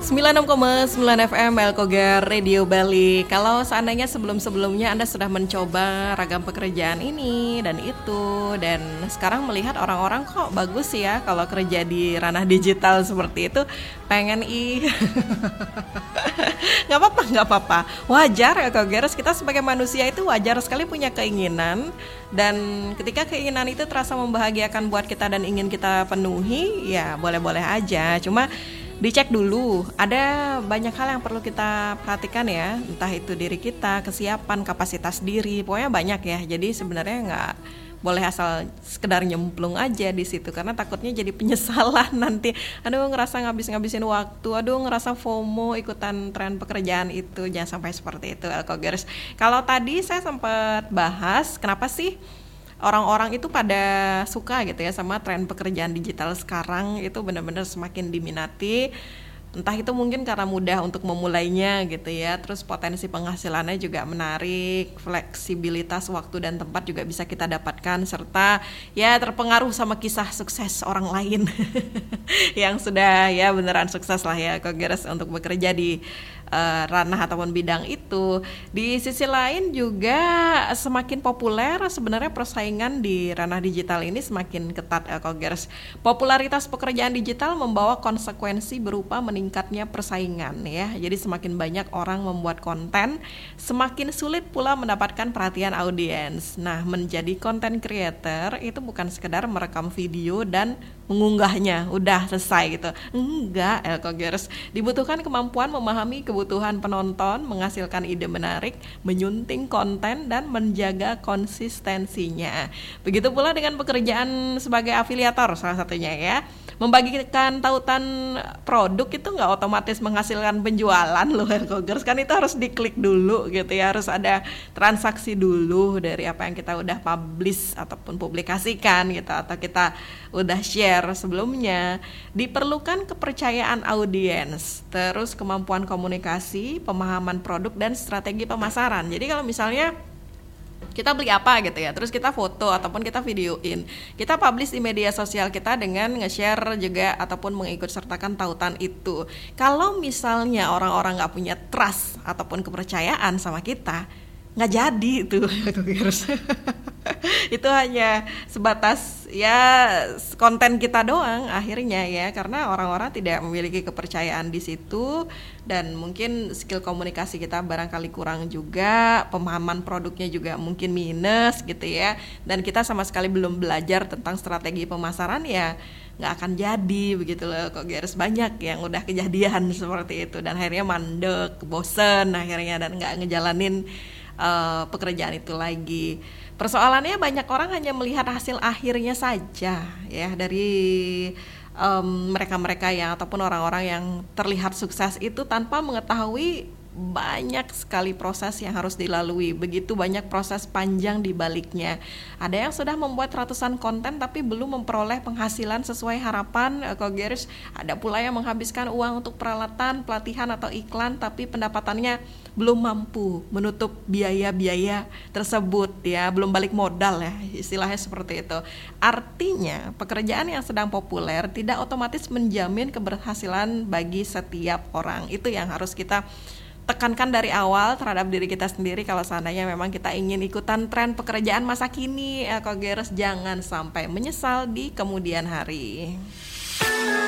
96,9 FM Elkogar Radio Bali. Kalau seandainya sebelum-sebelumnya Anda sudah mencoba ragam pekerjaan ini dan itu, dan sekarang melihat orang-orang kok bagus ya kalau kerja di ranah digital seperti itu, pengen nggak apa-apa, wajar Elkogers, kita sebagai manusia itu wajar sekali punya keinginan, dan ketika keinginan itu terasa membahagiakan buat kita dan ingin kita penuhi, ya boleh-boleh aja. Cuma dicek dulu, ada banyak hal yang perlu kita perhatikan ya, entah itu diri kita, kesiapan, kapasitas diri, pokoknya banyak ya. Jadi sebenarnya nggak boleh asal sekedar nyemplung aja di situ, karena takutnya jadi penyesalan nanti. Aduh, ngerasa ngabisin waktu, aduh ngerasa FOMO ikutan tren pekerjaan itu. Jangan sampai seperti itu, Elkogers. Kalau tadi saya sempat bahas kenapa sih orang-orang itu pada suka gitu ya sama tren pekerjaan digital sekarang, itu benar-benar semakin diminati. Entah itu mungkin karena mudah untuk memulainya gitu ya, terus potensi penghasilannya juga menarik, fleksibilitas waktu dan tempat juga bisa kita dapatkan, serta ya terpengaruh sama kisah sukses orang lain yang sudah ya beneran sukses lah ya Elkogers untuk bekerja di ranah ataupun bidang itu. Di sisi lain juga semakin populer sebenarnya persaingan di ranah digital ini semakin ketat, Elkogers. Popularitas pekerjaan digital membawa konsekuensi berupa meningkatnya persaingan ya. Jadi semakin banyak orang membuat konten, semakin sulit pula mendapatkan perhatian audiens. Nah, menjadi content creator itu bukan sekedar merekam video dan mengunggahnya, udah selesai gitu. Enggak, Elkogers. Dibutuhkan kemampuan memahami kebutuhan penonton, menghasilkan ide menarik, menyunting konten, dan menjaga konsistensinya. Begitu pula dengan pekerjaan sebagai afiliator salah satunya ya. Membagikan tautan produk itu nggak otomatis menghasilkan penjualan loh, Elkogers. Kan itu harus diklik dulu gitu ya, harus ada transaksi dulu dari apa yang kita udah publish ataupun publikasikan gitu, atau kita udah share sebelumnya. Diperlukan kepercayaan audiens, terus kemampuan komunikasi, pemahaman produk, dan strategi pemasaran. Jadi kalau misalnya kita beli apa gitu ya, terus kita foto ataupun kita videoin, kita publish di media sosial kita dengan nge-share juga ataupun mengikut sertakan tautan itu. Kalau misalnya orang-orang nggak punya trust ataupun kepercayaan sama kita, nggak jadi itu itu hanya sebatas ya konten kita doang akhirnya ya, karena orang-orang tidak memiliki kepercayaan di situ, dan mungkin skill komunikasi kita barangkali kurang juga, pemahaman produknya juga mungkin minus gitu ya, dan kita sama sekali belum belajar tentang strategi pemasaran, ya nggak akan jadi begitu loh. Kok harus banyak yang udah kejadian seperti itu dan akhirnya mandek, bosen akhirnya, dan nggak ngejalanin pekerjaan itu lagi. Persoalannya banyak orang hanya melihat hasil akhirnya saja ya dari mereka-mereka yang ataupun orang-orang yang terlihat sukses itu, tanpa mengetahui banyak sekali proses yang harus dilalui, begitu banyak proses panjang di baliknya. Ada yang sudah membuat ratusan konten tapi belum memperoleh penghasilan sesuai harapan, Elkogers. Ada pula yang menghabiskan uang untuk peralatan, pelatihan atau iklan, tapi pendapatannya belum mampu menutup biaya-biaya tersebut ya, belum balik modal ya, istilahnya seperti itu. Artinya pekerjaan yang sedang populer tidak otomatis menjamin keberhasilan bagi setiap orang. Itu yang harus kita tekankan dari awal terhadap diri kita sendiri. Kalau seandainya memang kita ingin ikutan tren pekerjaan masa kini, Elkogers, jangan sampai menyesal di kemudian hari.